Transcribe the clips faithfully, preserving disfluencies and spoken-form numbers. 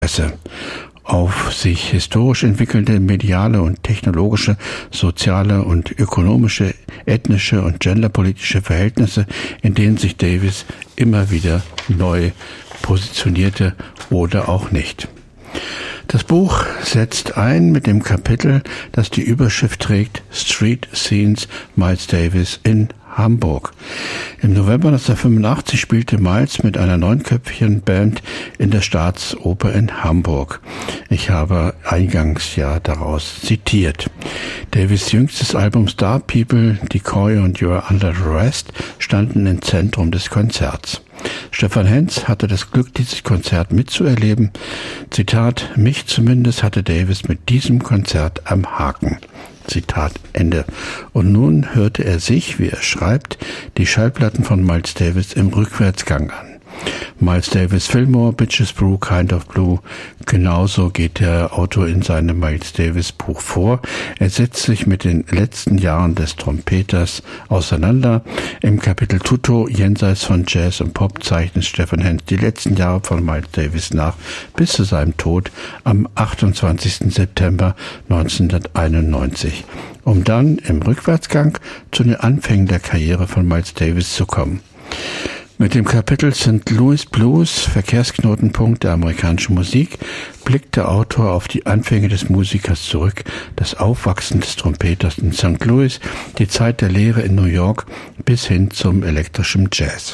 auf sich historisch entwickelnde mediale und technologische, soziale und ökonomische, ethnische und genderpolitische Verhältnisse, in denen sich Davis immer wieder neu positionierte oder auch nicht. Das Buch setzt ein mit dem Kapitel, das die Überschrift trägt Street Scenes Miles Davis in Hamburg. Im November neunzehnhundertfünfundachtzig spielte Miles mit einer neunköpfigen Band in der Staatsoper in Hamburg. Ich habe eingangs ja daraus zitiert. Davis' jüngstes Album Star People, Decoy und You're Under Arrest standen im Zentrum des Konzerts. Stefan Henz hatte das Glück, dieses Konzert mitzuerleben. Zitat, mich zumindest hatte Davis mit diesem Konzert am Haken. Zitat Ende. Und nun hörte er sich, wie er schreibt, die Schallplatten von Miles Davis im Rückwärtsgang an. Miles Davis Fillmore, Bitches Brew, Kind of Blue. Genauso geht der Autor in seinem Miles Davis Buch vor. Er setzt sich mit den letzten Jahren des Trompeters auseinander. Im Kapitel Tutto, jenseits von Jazz und Pop, zeichnet Stefan Henz die letzten Jahre von Miles Davis nach, bis zu seinem Tod am achtundzwanzigsten September neunzehnhunderteinundneunzig, um dann im Rückwärtsgang zu den Anfängen der Karriere von Miles Davis zu kommen. Mit dem Kapitel Sankt Louis Blues, Verkehrsknotenpunkt der amerikanischen Musik, blickt der Autor auf die Anfänge des Musikers zurück, das Aufwachsen des Trompeters in Sankt Louis, die Zeit der Lehre in New York bis hin zum elektrischen Jazz.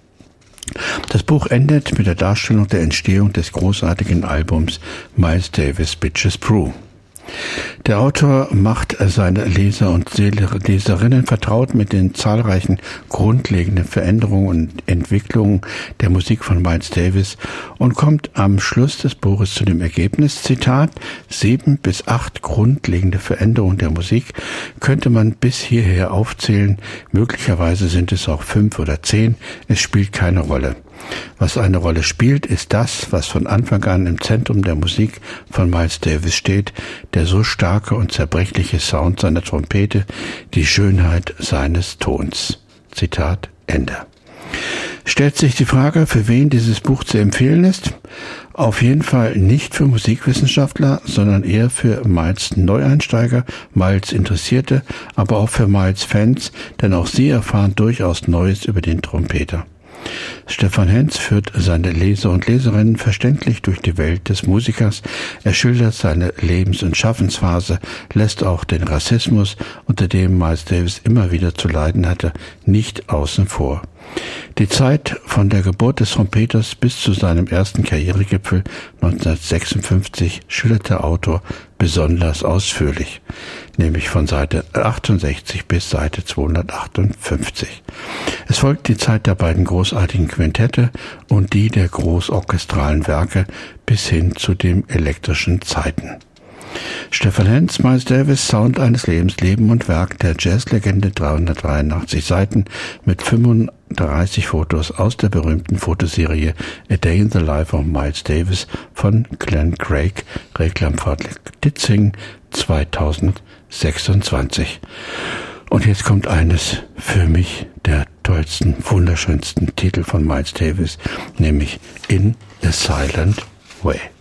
Das Buch endet mit der Darstellung der Entstehung des großartigen Albums Miles Davis Bitches Brew. Der Autor macht seine Leser und Leserinnen vertraut mit den zahlreichen grundlegenden Veränderungen und Entwicklungen der Musik von Miles Davis und kommt am Schluss des Buches zu dem Ergebnis, Zitat, sieben bis acht grundlegende Veränderungen der Musik könnte man bis hierher aufzählen, möglicherweise sind es auch fünf oder zehn, es spielt keine Rolle. Was eine Rolle spielt, ist das, was von Anfang an im Zentrum der Musik von Miles Davis steht, der so starke und zerbrechliche Sound seiner Trompete, die Schönheit seines Tons. Zitat Ende. Stellt sich die Frage, für wen dieses Buch zu empfehlen ist? Auf jeden Fall nicht für Musikwissenschaftler, sondern eher für Miles Neueinsteiger, Miles Interessierte, aber auch für Miles Fans, denn auch sie erfahren durchaus Neues über den Trompeter. Stefan Henz führt seine Leser und Leserinnen verständlich durch die Welt des Musikers. Er schildert seine Lebens- und Schaffensphase, lässt auch den Rassismus, unter dem Miles Davis immer wieder zu leiden hatte, nicht außen vor. Die Zeit von der Geburt des Trompeters bis zu seinem ersten Karrieregipfel neunzehnhundertsechsundfünfzig schildert der Autor besonders ausführlich, nämlich von Seite achtundsechzig bis Seite zweihundertachtundfünfzig. Es folgt die Zeit der beiden großartigen Quintette und die der großorchestralen Werke bis hin zu den elektrischen Zeiten. Stefan Henz, Miles Davis, Sound eines Lebens, Leben und Werk der Jazzlegende, dreihundertdreiundachtzig Seiten mit fünfunddreißig Fotos aus der berühmten Fotoserie A Day in the Life of Miles Davis von Glenn Craig, Reklamverlag Ditzing zweitausendsechsundzwanzig. Und jetzt kommt eines für mich der tollsten, wunderschönsten Titel von Miles Davis, nämlich In a Silent Way.